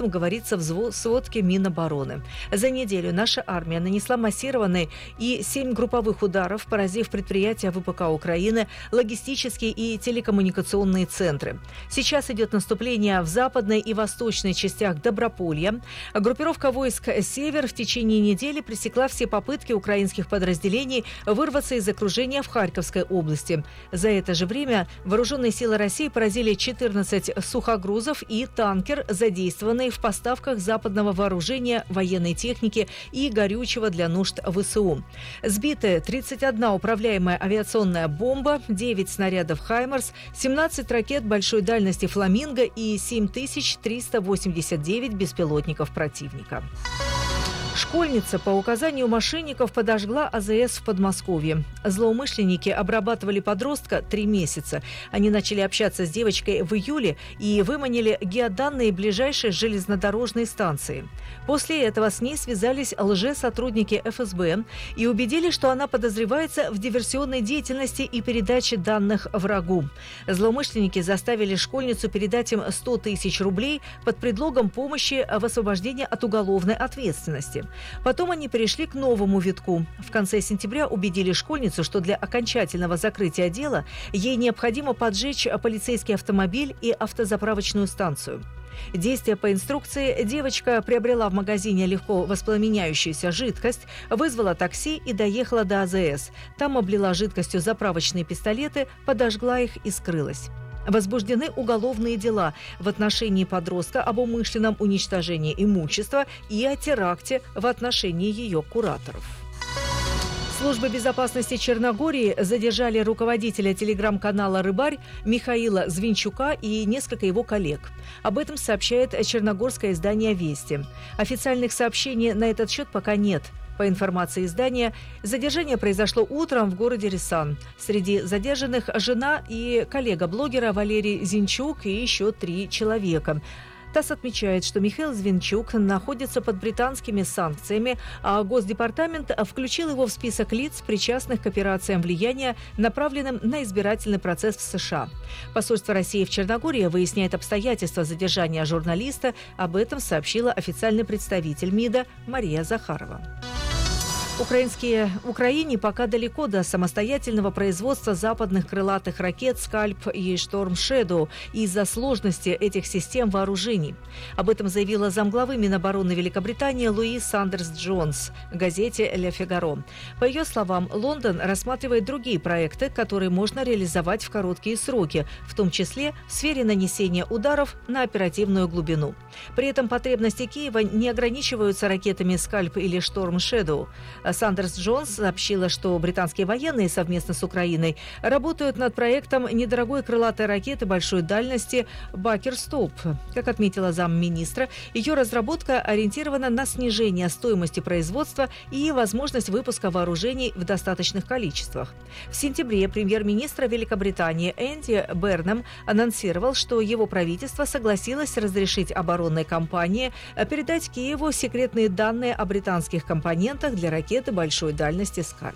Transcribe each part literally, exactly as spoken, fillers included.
этом говорится в сводке Минобороны. За неделю наша армия нанесла массированные и семь групповых ударов, поразив предприятия ВПК Украины, логистические и телекоммуникационные центры. Сейчас идет наступление в западной и восточной частях Доброполья. Группировка войск «Север» в течение недели пресекла все попытки украинских подразделений вырваться из окружения в Харьковской области. За это же время вооруженные силы России поразили четырнадцать сухогрузов и танкер, задействованные в поставках западного вооружения, военной техники и горючего для нужд ВСУ. Сбиты тридцать одна управляемая авиационная бомба, девять снарядов «Хаймарс», семнадцать ракет большой дальности «Фламинго» и семь тысяч триста восемьдесят девять беспилотников противника. Школьница по указанию мошенников подожгла АЗС в Подмосковье. Злоумышленники обрабатывали подростка три месяца. Они начали общаться с девочкой в июле и выманили геоданные ближайшей железнодорожной станции. После этого с ней связались лжесотрудники эф эс бэ и убедили, что она подозревается в диверсионной деятельности и передаче данных врагу. Злоумышленники заставили школьницу передать им сто тысяч рублей под предлогом помощи в освобождении от уголовной ответственности. Потом они перешли к новому витку. В конце сентября убедили школьницу, что для окончательного закрытия дела ей необходимо поджечь полицейский автомобиль и автозаправочную станцию. Действия по инструкции девочка приобрела в магазине легко воспламеняющуюся жидкость, вызвала такси и доехала до АЗС. Там облила жидкостью заправочные пистолеты, подожгла их и скрылась. Возбуждены уголовные дела в отношении подростка об умышленном уничтожении имущества и о теракте в отношении ее кураторов. Службы безопасности Черногории задержали руководителя телеграм-канала «Рыбарь» Михаила Звинчука и несколько его коллег. Об этом сообщает черногорское издание «Вести». Официальных сообщений на этот счет пока нет. По информации издания, задержание произошло утром в городе Рязань. Среди задержанных жена и коллега блогера Валерий Зинчук и еще три человека. ТАСС отмечает, что Михаил Звинчук находится под британскими санкциями, а Госдепартамент включил его в список лиц, причастных к операциям влияния, направленным на избирательный процесс в США. Посольство России в Черногории выясняет обстоятельства задержания журналиста. Об этом сообщила официальный представитель МИДа Мария Захарова. Украинские Украине пока далеко до самостоятельного производства западных крылатых ракет «Скальп» и «Шторм Шэдоу» из-за сложности этих систем вооружений. Об этом заявила замглавы Минобороны Великобритании Луис Сандерс-Джонс газете «Ле Фигаро». По ее словам, Лондон рассматривает другие проекты, которые можно реализовать в короткие сроки, в том числе в сфере нанесения ударов на оперативную глубину. При этом потребности Киева не ограничиваются ракетами «Скальп» или «Шторм Шэдоу». Сандерс Джонс сообщила, что британские военные совместно с Украиной работают над проектом недорогой крылатой ракеты большой дальности «Бакерстоп». Как отметила замминистра, ее разработка ориентирована на снижение стоимости производства и возможность выпуска вооружений в достаточных количествах. В сентябре премьер-министр Великобритании Энди Бернам анонсировал, что его правительство согласилось разрешить оборонной компании передать Киеву секретные данные о британских компонентах для ракеты большой дальности «Скальп».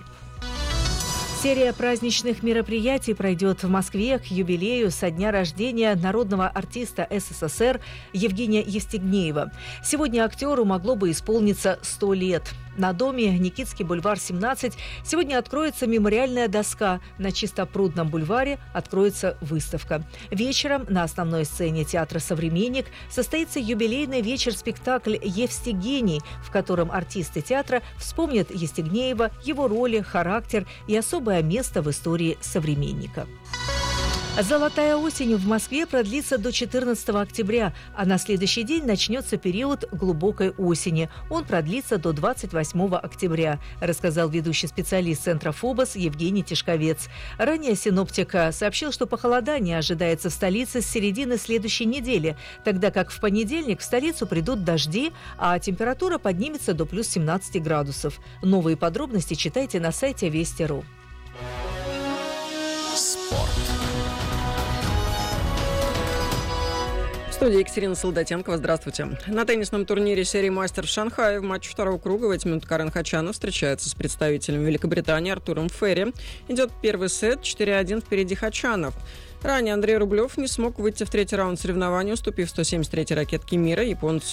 Серия праздничных мероприятий пройдет в Москве к юбилею со дня рождения народного артиста эс эс эс эр Евгения Евстигнеева. Сегодня актеру могло бы исполниться сто лет. На доме Никитский бульвар, семнадцать, сегодня откроется мемориальная доска. На Чистопрудном бульваре откроется выставка. Вечером на основной сцене театра «Современник» состоится юбилейный вечер-спектакль «Евстигений», в котором артисты театра вспомнят Евстигнеева, его роли, характер и особое место в истории «Современника». Золотая осень в Москве продлится до четырнадцатого октября, а на следующий день начнется период глубокой осени. Он продлится до двадцать восьмого октября, рассказал ведущий специалист Центра ФОБОС Евгений Тишковец. Ранее синоптик сообщил, что похолодание ожидается в столице с середины следующей недели, тогда как в понедельник в столицу придут дожди, а температура поднимется до плюс семнадцати градусов. Новые подробности читайте на сайте Вести точка ру. Спорт. В студии Екатерина Солдатенкова. Здравствуйте. На теннисном турнире серии «Мастер» в Шанхае в матче второго круга в эти минуты Карен Хачанов встречается с представителем Великобритании Артуром Ферри. Идет первый сет, четыре один впереди Хачанов. Ранее Андрей Рублев не смог выйти в третий раунд соревнований, уступив сто семьдесят третьей ракетке мира. Японцу